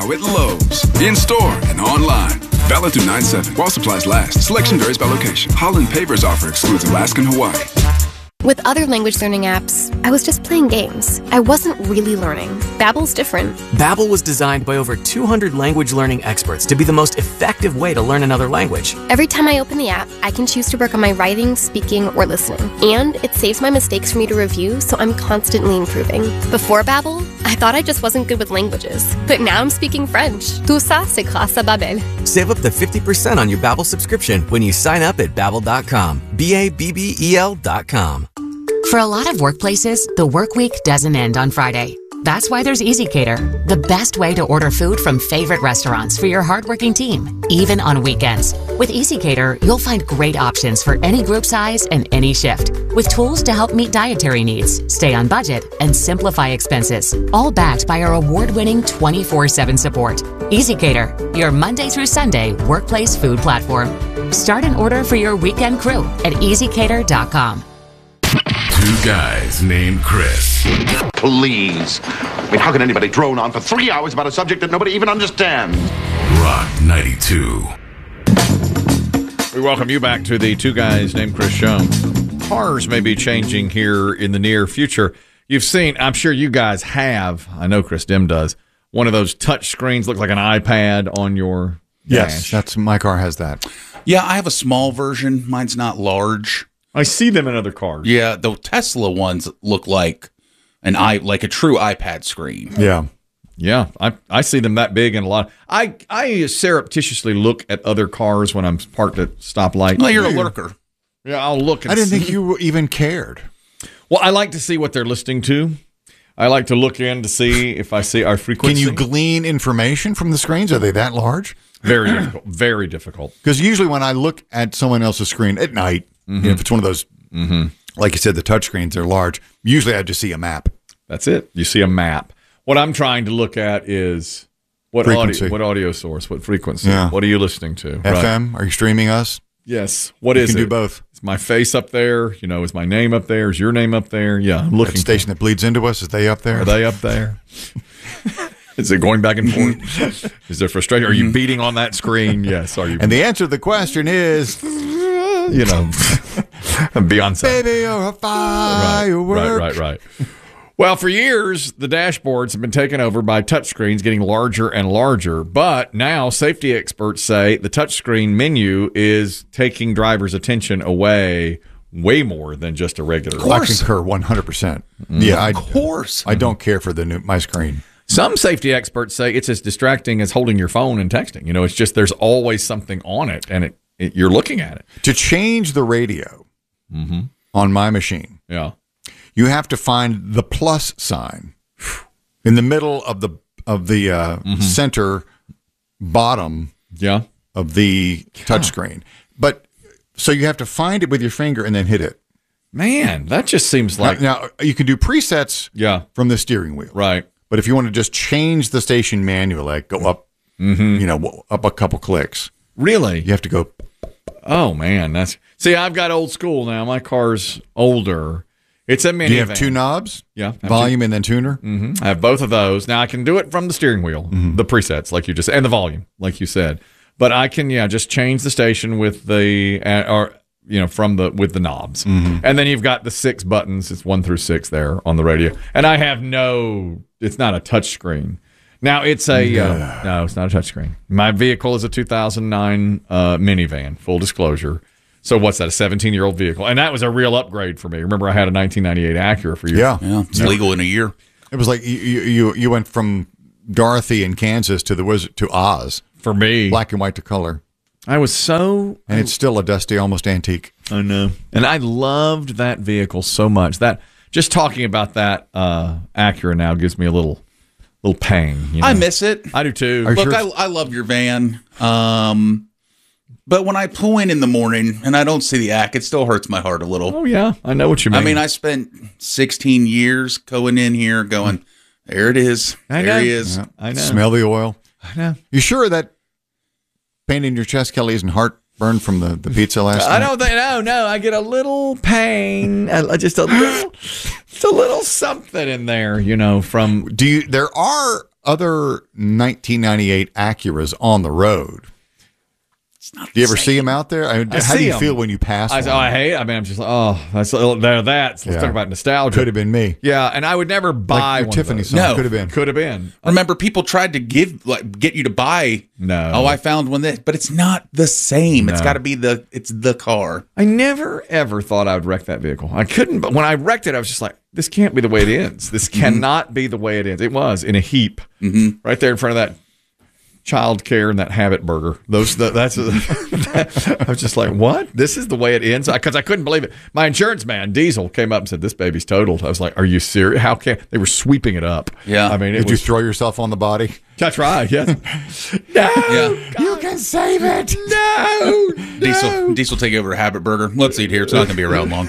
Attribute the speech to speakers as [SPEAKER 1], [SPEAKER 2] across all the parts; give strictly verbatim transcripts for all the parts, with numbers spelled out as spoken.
[SPEAKER 1] now at Lowe's. In-store and online. Valid through nine seven. While supplies last. Selection varies by location. Holland Pavers offer excludes Alaska and Hawaii.
[SPEAKER 2] With other language learning apps, I was just playing games. I wasn't really learning. Babbel's different.
[SPEAKER 3] Babbel was designed by over two hundred language learning experts to be the most effective way to learn another language.
[SPEAKER 2] Every time I open the app, I can choose to work on my writing, speaking, or listening. And it saves my mistakes for me to review, so I'm constantly improving. Before Babbel, I thought I just wasn't good with languages. But now I'm speaking French. Tout ça, c'est grâce à Babbel.
[SPEAKER 3] Save up to fifty percent on your Babbel subscription when you sign up at Babbel dot com. B A B B E L dot com.
[SPEAKER 4] For a lot of workplaces, the work week doesn't end on Friday. That's why there's EasyCater, the best way to order food from favorite restaurants for your hardworking team, even on weekends. With EasyCater, you'll find great options for any group size and any shift, with tools to help meet dietary needs, stay on budget, and simplify expenses, all backed by our award-winning twenty-four seven support. EasyCater, your Monday through Sunday workplace food platform. Start an order for your weekend crew at easy cater dot com.
[SPEAKER 5] Two guys named Chris.
[SPEAKER 6] Please. I mean, how can anybody drone on for three hours about a subject that nobody even understands?
[SPEAKER 5] Rock ninety-two.
[SPEAKER 7] We welcome you back to the Two Guys Named Chris show. Cars may be changing here in the near future. You've seen, I'm sure you guys have, I know Chris Dim does, one of those touch screens look like an iPad on your dash.
[SPEAKER 8] Yes, that's my car has that.
[SPEAKER 9] Yeah, I have a small version. Mine's not large.
[SPEAKER 7] I see them in other cars.
[SPEAKER 9] Yeah, the Tesla ones look like an i like a true iPad screen.
[SPEAKER 8] Yeah.
[SPEAKER 7] Yeah, I I see them that big and a lot. I I surreptitiously look at other cars when I'm parked at stoplight.
[SPEAKER 9] Well, you're a lurker.
[SPEAKER 7] Yeah, I'll look. And
[SPEAKER 8] I didn't
[SPEAKER 7] see.
[SPEAKER 8] think you even cared.
[SPEAKER 7] Well, I like to see what they're listening to. I like to look in to see if I see our frequency.
[SPEAKER 8] Can you glean information from the screens? Are they that large?
[SPEAKER 7] Very difficult. Very difficult.
[SPEAKER 8] Because usually when I look at someone else's screen at night, mm-hmm. you know, if it's one of those, mm-hmm. like you said, the touch screens, they're large. Usually I just see a map.
[SPEAKER 7] That's it. You see a map. What I'm trying to look at is what
[SPEAKER 8] frequency.
[SPEAKER 7] audio, what audio source, what frequency.
[SPEAKER 8] Yeah.
[SPEAKER 7] What are you listening to?
[SPEAKER 8] F M?
[SPEAKER 7] Right.
[SPEAKER 8] Are you streaming us?
[SPEAKER 7] Yes. What
[SPEAKER 8] you
[SPEAKER 7] is
[SPEAKER 8] can
[SPEAKER 7] it?
[SPEAKER 8] do both.
[SPEAKER 7] Is my face up there? You know, is my name up there? Is your name up there? Yeah, I'm looking.
[SPEAKER 8] That station that bleeds into us, is they up there?
[SPEAKER 7] Are they up there? Is it going back and forth? Is there frustration? Are you beating on that screen? Yes. Are you?
[SPEAKER 8] And the answer to the question is,
[SPEAKER 7] you know, Beyonce.
[SPEAKER 8] Baby, you're a firework.
[SPEAKER 7] Right, right, right, right. Well, for years, the dashboards have been taken over by touchscreens getting larger and larger. But now safety experts say the touchscreen menu is taking drivers' attention away way more than just a regular.
[SPEAKER 8] I concur one hundred percent.
[SPEAKER 7] Mm.
[SPEAKER 8] Yeah, I,
[SPEAKER 9] of course.
[SPEAKER 8] I don't care for the new, my screen.
[SPEAKER 7] Some safety experts say it's as distracting as holding your phone and texting. You know, it's just there's always something on it, and it, it you're looking at it.
[SPEAKER 8] To change the radio
[SPEAKER 7] mm-hmm.
[SPEAKER 8] on my machine,
[SPEAKER 7] yeah,
[SPEAKER 8] you have to find the plus sign in the middle of the of the uh, mm-hmm. center bottom
[SPEAKER 7] yeah.
[SPEAKER 8] of the touchscreen. But so you have to find it with your finger and then hit it.
[SPEAKER 7] Man, that just seems like
[SPEAKER 8] now, now you can do presets
[SPEAKER 7] yeah.
[SPEAKER 8] from the steering wheel,
[SPEAKER 7] right?
[SPEAKER 8] But if you want to just change the station manually, like go up, mm-hmm. you know, up a couple clicks.
[SPEAKER 7] Really?
[SPEAKER 8] You have to go.
[SPEAKER 7] Oh, man. that's See, I've got old school now. My car's older. It's a minivan.
[SPEAKER 8] Do you have two knobs?
[SPEAKER 7] Yeah.
[SPEAKER 8] Volume
[SPEAKER 7] two.
[SPEAKER 8] and then tuner?
[SPEAKER 7] Mm-hmm. I have both of those. Now, I can do it from the steering wheel, mm-hmm. the presets, like you just and the volume, like you said. But I can, yeah, just change the station with the, uh, or, you know, from the, with the knobs. Mm-hmm. And then you've got the six buttons. It's one through six there on the radio. And I have no, it's not a touch screen. Now, it's a, yeah. uh, no, it's not a touch screen. My vehicle is a two thousand nine uh, minivan, full disclosure. So what's that, a seventeen-year-old vehicle? And that was a real upgrade for me. Remember, I had a nineteen ninety-eight Acura for years.
[SPEAKER 8] Yeah.
[SPEAKER 9] Yeah, it's
[SPEAKER 8] yeah.
[SPEAKER 9] legal in a year.
[SPEAKER 8] It was like you, you, you went from Dorothy in Kansas to the Wizard to Oz.
[SPEAKER 7] For me.
[SPEAKER 8] Black and white to color.
[SPEAKER 7] I was so...
[SPEAKER 8] And it's still a dusty, almost antique.
[SPEAKER 7] I know. And I loved that vehicle so much. That just talking about that uh, Acura now gives me a little little pang. You know?
[SPEAKER 9] I miss it.
[SPEAKER 7] I do too.
[SPEAKER 9] Look, sure? I, I love your van. Um, but when I pull in in the morning and I don't see the A C, it still hurts my heart a little.
[SPEAKER 7] Oh, yeah. I know what you mean.
[SPEAKER 9] I mean, I spent sixteen years going in here going, there it is.
[SPEAKER 7] I
[SPEAKER 9] there
[SPEAKER 7] know.
[SPEAKER 9] he is.
[SPEAKER 8] Yeah.
[SPEAKER 7] I know.
[SPEAKER 8] Smell the oil.
[SPEAKER 7] I know.
[SPEAKER 8] You sure that pain in your chest, Kelly, isn't heartburn from the, the pizza last
[SPEAKER 7] I
[SPEAKER 8] night?
[SPEAKER 7] I don't think, no, no. I get a little pain, uh, just a little, just a little something in there, you know, from.
[SPEAKER 8] Do you, there are other nineteen ninety-eight Acuras on the road. Do you ever see them out there? I mean,
[SPEAKER 7] I
[SPEAKER 8] how do you
[SPEAKER 7] them.
[SPEAKER 8] feel when you pass
[SPEAKER 7] I,
[SPEAKER 8] one?
[SPEAKER 7] oh, I hate. I mean, I'm just like, oh, that's there. That's let's
[SPEAKER 8] Yeah.
[SPEAKER 7] talk about nostalgia.
[SPEAKER 8] Could have been me.
[SPEAKER 7] Yeah, and I would never buy
[SPEAKER 8] Like your
[SPEAKER 7] one
[SPEAKER 8] Tiffany
[SPEAKER 7] of those.
[SPEAKER 8] song.
[SPEAKER 9] No.
[SPEAKER 8] Could have been.
[SPEAKER 7] Could have been.
[SPEAKER 9] Remember, people tried to give like get you to buy.
[SPEAKER 7] No.
[SPEAKER 9] Oh, I found one that, but it's not the same. It's
[SPEAKER 7] No.
[SPEAKER 9] got to be the. It's the car.
[SPEAKER 7] I never ever thought I would wreck that vehicle. I couldn't, but when I wrecked it, I was just like, this can't be the way it ends. This cannot be the way it ends. It was in a heap
[SPEAKER 9] Mm-hmm.
[SPEAKER 7] right there in front of that child care and that Habit burger. Those the, that's I was just like, what? This is the way it ends? Because I, I couldn't believe it. My insurance man, Diesel, came up and said, this baby's totaled. I was like, are you serious? How can they were sweeping it up?
[SPEAKER 9] Yeah.
[SPEAKER 7] I mean, it
[SPEAKER 8] Did
[SPEAKER 7] was,
[SPEAKER 8] you throw yourself on the body?
[SPEAKER 7] that's right. Yes. No.
[SPEAKER 9] Yeah.
[SPEAKER 8] You can save it.
[SPEAKER 7] No.
[SPEAKER 9] Diesel. Diesel take over Habit Burger. Let's eat here. It's not going to be around long.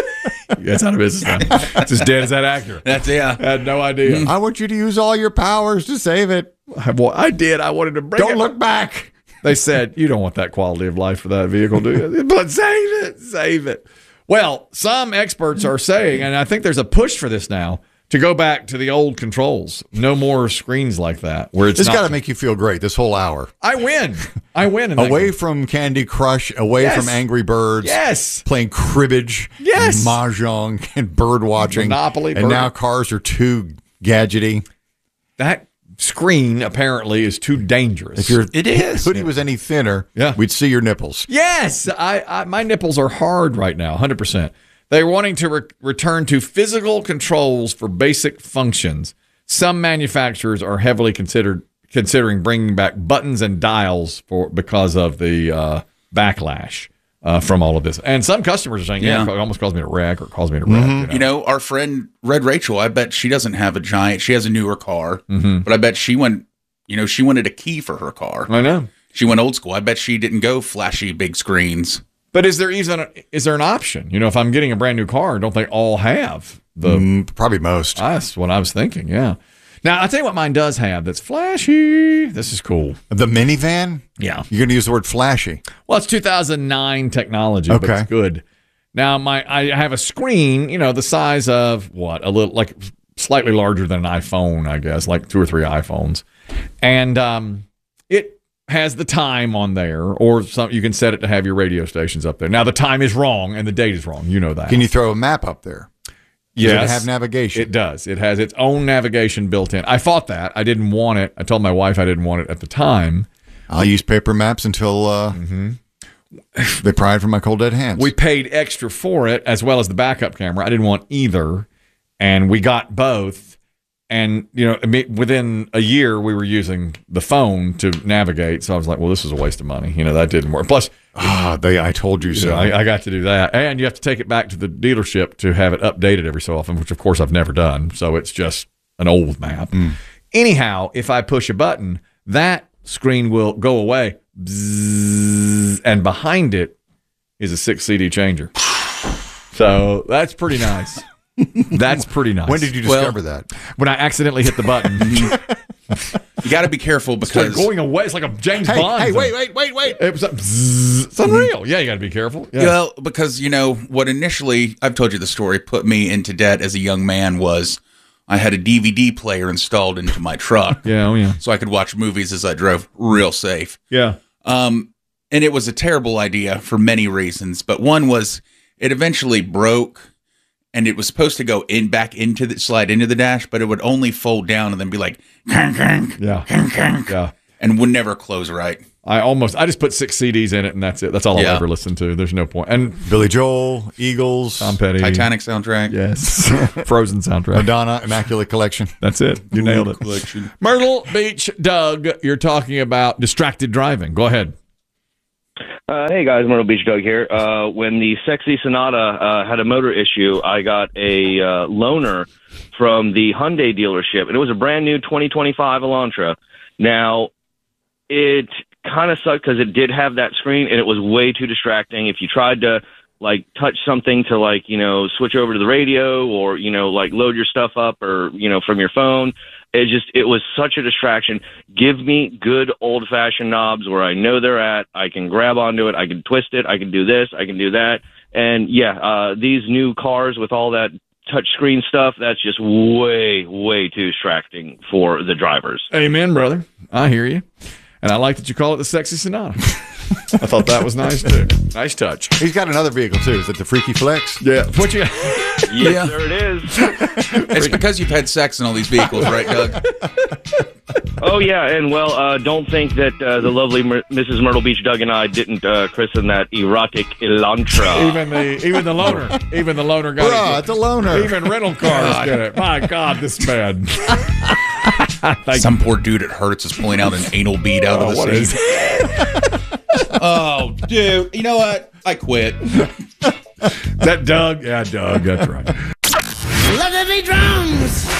[SPEAKER 7] It's out of business now. It's as dead as that actor.
[SPEAKER 9] That's yeah.
[SPEAKER 7] I had no idea.
[SPEAKER 8] I want you to use all your powers to save it.
[SPEAKER 7] I, well, I did. I wanted to bring
[SPEAKER 8] Don't
[SPEAKER 7] it.
[SPEAKER 8] look back.
[SPEAKER 7] They said, you don't want that quality of life for that vehicle, do you? But save it, save it. Well, some experts are saying, and I think there's a push for this now, to go back to the old controls. No more screens like that. Where it's
[SPEAKER 8] It's
[SPEAKER 7] not-
[SPEAKER 8] got to make you feel great this whole hour.
[SPEAKER 7] I win. I win. In that
[SPEAKER 8] Away
[SPEAKER 7] game.
[SPEAKER 8] from Candy Crush, away
[SPEAKER 7] Yes.
[SPEAKER 8] from Angry Birds.
[SPEAKER 7] Yes.
[SPEAKER 8] Playing cribbage,
[SPEAKER 7] Yes.
[SPEAKER 8] mahjong, and bird watching.
[SPEAKER 7] Monopoly,
[SPEAKER 8] And
[SPEAKER 7] bird-
[SPEAKER 8] now cars are too gadgety.
[SPEAKER 7] That screen apparently is too dangerous.
[SPEAKER 8] If your
[SPEAKER 9] It is.
[SPEAKER 8] hoodie was any thinner,
[SPEAKER 7] Yeah.
[SPEAKER 8] we'd see your nipples.
[SPEAKER 7] Yes, I, I my nipples are hard right now, one hundred percent. They're wanting to re- return to physical controls for basic functions. Some manufacturers are heavily considered considering bringing back buttons and dials for because of the uh, backlash uh, from all of this. And some customers are saying, yeah,
[SPEAKER 9] Yeah.
[SPEAKER 7] it almost caused me to wreck or caused me to wreck. You know?
[SPEAKER 9] You know, our friend Red Rachel, I bet she doesn't have a giant. She has a newer car, but I bet she went, you know, she wanted a key for her car.
[SPEAKER 7] I know.
[SPEAKER 9] She went old school. I bet she didn't go flashy big screens.
[SPEAKER 7] But is there even a, is there an option? You know, if I'm getting a brand new car, don't they all have the
[SPEAKER 8] Mm, probably most.
[SPEAKER 7] That's what I was thinking, yeah. Now, I'll tell you what mine does have that's flashy. This is cool.
[SPEAKER 8] The minivan?
[SPEAKER 7] Yeah.
[SPEAKER 8] You're going to use the word flashy.
[SPEAKER 7] Well, it's two thousand nine technology, but
[SPEAKER 8] Okay.
[SPEAKER 7] it's good. Now, my I have a screen, you know, the size of what? A little, like slightly larger than an iPhone, I guess, like two or three iPhones. And um, it has the time on there, or some, you can set it to have your radio stations up there. Now, the time is wrong and the date is wrong. You know that.
[SPEAKER 8] Can you throw a map up there? Does
[SPEAKER 7] Yes.
[SPEAKER 8] it have navigation?
[SPEAKER 7] It does. It has its own navigation built in. I fought that. I didn't want it. I told my wife I didn't want it at the time.
[SPEAKER 8] I'll use paper maps until uh, they pry it from my cold dead hands.
[SPEAKER 7] We paid extra for it as well as the backup camera. I didn't want either, and we got both. And you know, imme- within a year, we were using the phone to navigate. So I was like, "Well, this is a waste of money." You know, that didn't work. Plus,
[SPEAKER 8] Ah, they, I told you
[SPEAKER 7] you
[SPEAKER 8] so.
[SPEAKER 7] know, I, I got to do that, and you have to take it back to the dealership to have it updated every so often, which of course I've never done. So it's just an old map. Anyhow, if I push a button, that screen will go away, bzzz, and behind it is a six C D changer. So that's pretty nice. That's pretty nice.
[SPEAKER 8] When did you
[SPEAKER 9] Well-
[SPEAKER 8] discover that?
[SPEAKER 7] When I accidentally hit the button,
[SPEAKER 9] You got to be careful
[SPEAKER 7] it's
[SPEAKER 9] because
[SPEAKER 7] going away. It's like a James
[SPEAKER 8] Hey,
[SPEAKER 7] Bond.
[SPEAKER 8] hey,
[SPEAKER 7] thing.
[SPEAKER 8] wait, wait, wait, wait.
[SPEAKER 7] It was like, bzzz. It's unreal. Yeah, you got to be careful. Yeah.
[SPEAKER 9] Well, because, you know, what initially, I've told you the story, put me into debt as a young man was I had a D V D player installed into my truck
[SPEAKER 7] Yeah. Oh, yeah.
[SPEAKER 9] so I could watch movies as I drove real safe.
[SPEAKER 7] Yeah.
[SPEAKER 9] Um, and it was a terrible idea for many reasons, but one was it eventually broke and it was supposed to go in back into the slide into the dash, but it would only fold down and then be like, "Kang, kang,
[SPEAKER 7] Yeah.
[SPEAKER 9] kang, kang,"
[SPEAKER 7] Yeah.
[SPEAKER 9] and would never close right.
[SPEAKER 7] I almost, I just put six C Ds in it and that's it. That's all I'll
[SPEAKER 9] Yeah.
[SPEAKER 7] ever listen to. There's no point. And
[SPEAKER 8] Billy Joel, Eagles,
[SPEAKER 7] Tom Petty.
[SPEAKER 9] Titanic soundtrack.
[SPEAKER 7] Yes. Frozen soundtrack.
[SPEAKER 8] Madonna, Immaculate Collection.
[SPEAKER 7] That's it. You nailed it.
[SPEAKER 9] Collection.
[SPEAKER 7] Myrtle Beach, Doug, you're talking about distracted driving. Go ahead.
[SPEAKER 10] Uh, hey guys, Myrtle Beach Doug here. Uh, when the Sexy Sonata uh, had a motor issue, I got a uh, loaner from the Hyundai dealership, and it was a brand new twenty twenty-five Elantra. Now, it kind of sucked because it did have that screen, and it was way too distracting. If you tried to like touch something to like you know switch over to the radio or you know like load your stuff up or you know from your phone. It just, it was such a distraction. Give me good old fashioned knobs where I know they're at. I can grab onto it. I can twist it. I can do this. I can do that. And yeah, uh, these new cars with all that touchscreen stuff, that's just way, way too distracting for the drivers.
[SPEAKER 7] Amen, brother. I hear you. And I like that you call it the Sexy Sonata. I thought that was nice, too. Nice touch.
[SPEAKER 8] He's got another vehicle, too. Is it the Freaky Flex?
[SPEAKER 7] Yeah. What you
[SPEAKER 10] Yes,
[SPEAKER 9] Yeah.
[SPEAKER 10] there it is.
[SPEAKER 9] It's because you've had sex in all these vehicles, right, Doug?
[SPEAKER 10] Oh, yeah, and well, uh, don't think that uh, the lovely Mer- Missus Myrtle Beach, Doug, and I didn't uh, christen that erotic Elantra.
[SPEAKER 7] Even the even the loaner, even the loaner got
[SPEAKER 8] Bruh,
[SPEAKER 7] it.
[SPEAKER 8] it's a loaner.
[SPEAKER 7] Even rental cars get it. My God, this man. Thank
[SPEAKER 9] Some poor dude at Hertz is pulling out an anal bead out
[SPEAKER 7] Oh,
[SPEAKER 9] of
[SPEAKER 7] what
[SPEAKER 9] the
[SPEAKER 7] is
[SPEAKER 9] seat. Oh, dude. You know what? I quit.
[SPEAKER 7] that Doug? Yeah, Doug. That's right.
[SPEAKER 11] Love heavy drums.